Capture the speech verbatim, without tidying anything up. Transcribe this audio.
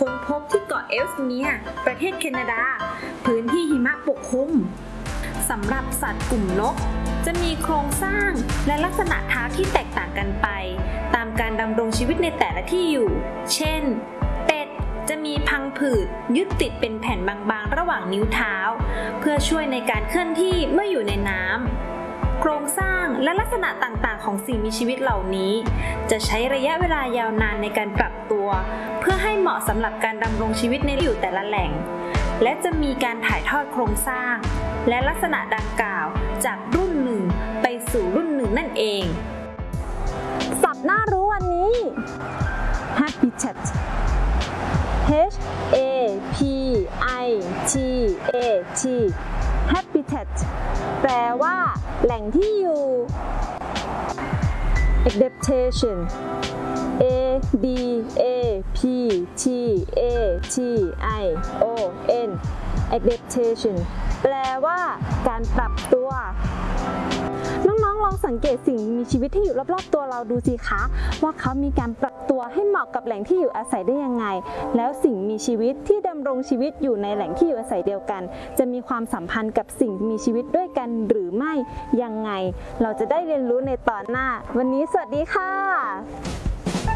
ค้นพบที่เกาะเอลส์เมียร์ประเทศแคนาดาพื้นที่หิมะปกคลุมสำหรับสัตว์กลุ่มนกจะมีโครงสร้างและลักษณะเท้าที่แตกต่างกันไปตามการดำรงชีวิตในแต่ละที่อยู่เช่นเป็ดจะมีพังผืดยึดติดเป็นแผ่นบางๆระหว่างนิ้วเท้าเพื่อช่วยในการเคลื่อนที่เมื่ออยู่ในน้ำโครงสร้างและลักษณะต่างๆของสิ่งมีชีวิตเหล่านี้จะใช้ระยะเวลายาวนานในการปรับตัวเพื่อให้เหมาะสำหรับการดำรงชีวิตในอยู่แต่ละแหล่งและจะมีการถ่ายทอดโครงสร้างและลักษณะดังกล่าวจากรุ่นหนึ่งไปสู่รุ่นหนึ่งนั่นเองศัพท์น่ารู้วันนี้ Habitat H A P I T A T Habitat แปลว่าแหล่งที่อยู่ Adaptation A D A P T A T I O N Adaptation แปลว่าการปรับตัวน้องๆลองสังเกตสิ่งมีชีวิตที่อยู่รอบๆตัวเราดูสิคะว่าเขามีการปรับตัวให้เหมาะกับแหล่งที่อยู่อาศัยได้ยังไงแล้วสิ่งมีชีวิตที่ดำรงชีวิตอยู่ในแหล่งที่อยู่อาศัยเดียวกันจะมีความสัมพันธ์กับสิ่งมีชีวิตด้วยกันหรือไม่ยังไงเราจะได้เรียนรู้ในตอนหน้าวันนี้สวัสดีค่ะ